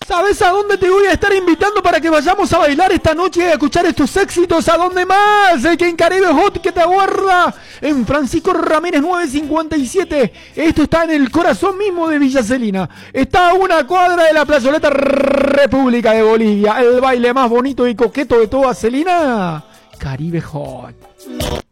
¿Sabes a dónde te voy a estar invitando para que vayamos a bailar esta noche y a escuchar estos éxitos? ¿A dónde más? Que en Caribe Hot, que te aguarda en Francisco Ramírez 957. Esto está en el corazón mismo de Villa Celina. Está a una cuadra de la plazoleta República de Bolivia. El baile más bonito y coqueto de toda Celina, Caribe Hot.